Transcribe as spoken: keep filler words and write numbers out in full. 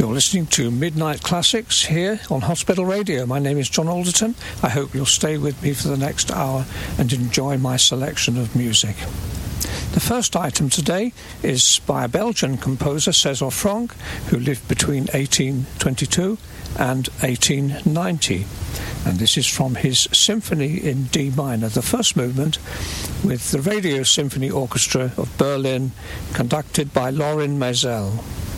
You're listening to Midnight Classics here on Hospital Radio. My name is John Alderton. I hope you'll stay with me for the next hour and enjoy my selection of music. The first item today is by a Belgian composer, César Franck, who lived between eighteen twenty-two and eighteen ninety. And this is from his Symphony in D minor, the first movement, with the Radio Symphony Orchestra of Berlin, conducted by Lorin Maazel.